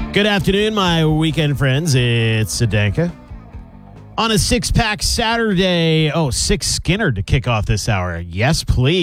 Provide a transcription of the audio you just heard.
Good afternoon, my weekend friends. It's Sadanka. On a six-pack Saturday. Oh, Six Skinner to kick off this hour. Yes, please.